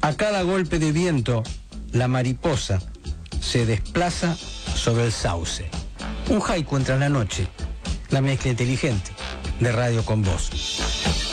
A cada golpe de viento, la mariposa se desplaza sobre el sauce. Un haiku contra la noche, la mezcla inteligente de Radio con Voz.